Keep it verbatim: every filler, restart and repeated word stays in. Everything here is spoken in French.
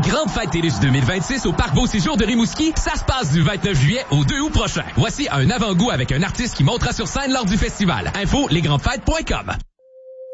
grandes fêtes TELUS deux mille vingt-six au Parc Beau Séjour de Rimouski. Ça se passe du vingt-neuf juillet au deux août prochain. Voici un avant-goût avec un artiste qui montera sur scène lors du festival. Info, lesgrandesfêtes point com.